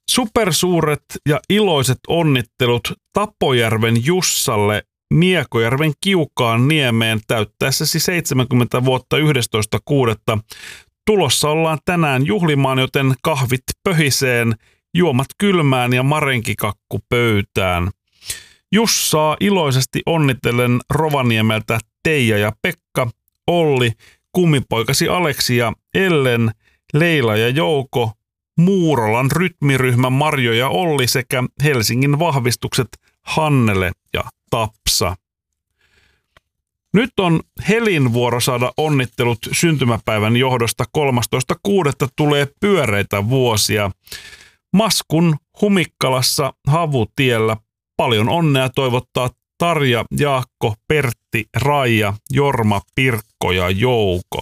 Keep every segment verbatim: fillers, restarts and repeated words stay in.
Supersuuret ja iloiset onnittelut Tapojärven Jussalle Miekojärven Kiukaan niemeen täyttäessäsi seitsemänkymmentä vuotta yhdestoista kuudetta. Tulossa ollaan tänään juhlimaan, joten kahvit pöhiseen, juomat kylmään ja marenkikakku pöytään. Jussaa iloisesti onnitellen Rovaniemeltä Teija ja Pekka, Olli, kummipoikasi Aleksi ja Ellen, Leila ja Jouko, Muurolan rytmiryhmä Marjo ja Olli sekä Helsingin vahvistukset Hannele ja Tapsa. Nyt on Helin vuoro saada onnittelut syntymäpäivän johdosta. kolmastoista kuudetta tulee pyöreitä vuosia. Maskun Humikkalassa Havutiellä paljon onnea toivottaa Tarja, Jaakko, Pertti, Raija, Jorma, Pirkko ja Jouko.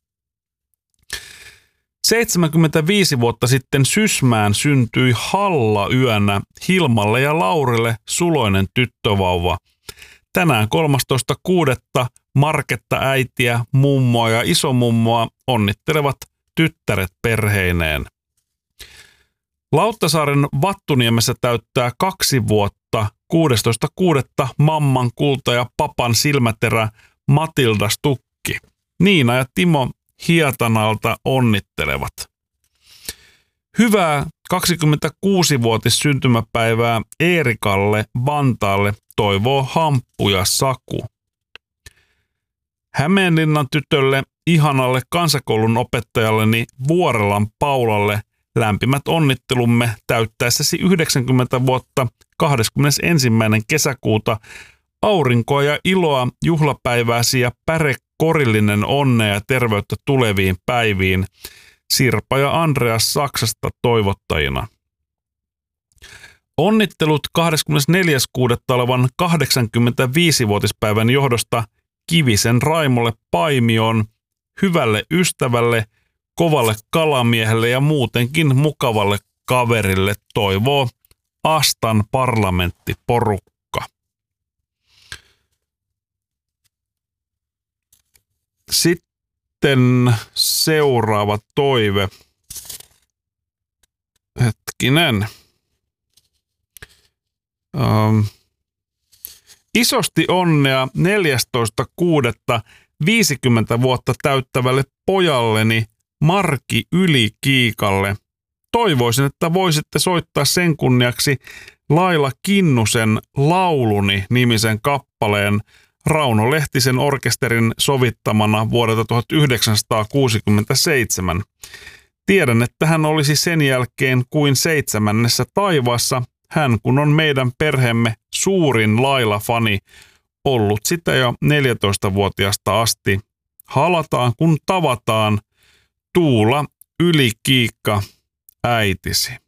seitsemänkymmentäviisi vuotta sitten Sysmään syntyi Halla-yönä Hilmalle ja Laurille suloinen tyttövauva. Tänään kolmastoista kuudetta Marketta äitiä, mummoa ja isomummoa onnittelevat tyttäret perheineen. Lauttasaaren Vattuniemessä täyttää kaksi vuotta kuudestoista kuudetta mamman kulta ja papan silmäterä Matilda Stukki. Niina ja Timo Hietanalta onnittelevat. Hyvää kaksikymmentäkuusivuotis syntymäpäivää Eerikalle Vantaalle toivoo Hamppu ja Saku. Hämeenlinnan tytölle, ihanalle kansakoulun opettajalleni Vuorelan Paulalle lämpimät onnittelumme täyttäessäsi yhdeksänkymmentä vuotta kahdeskymmenesensimmäinen kesäkuuta. Aurinkoa ja iloa juhlapäivääsi ja pärekorillinen onnea ja terveyttä tuleviin päiviin. Sirpa ja Andreas Saksasta toivottajina. Onnittelut kahdeskymmenesneljäs kuudetta olevan kahdeksankymmentäviisivuotispäivän johdosta Kivisen Raimolle Paimioon, hyvälle ystävälle, kovalle kalamiehelle ja muutenkin mukavalle kaverille toivoo Astan parlamenttiporukka. Sitten seuraava toive. Hetkinen. Um, isosti onnea neljästoista kuudetta viisikymmentä vuotta täyttävälle pojalleni Marki Ylikiikalle. Toivoisin, että voisitte soittaa sen kunniaksi Laila Kinnusen Lauluni nimisen kappaleen Rauno Lehtisen orkesterin sovittamana vuodelta tuhatyhdeksänsataakuusikymmentäseitsemän. Tiedän, että hän olisi sen jälkeen kuin seitsemännessä taivaassa, hän kun on meidän perheemme suurin Laila-fani, ollut sitä jo neljätoistavuotiaasta asti. Halataan kun tavataan, Tuula Ylikiikka, äitisi.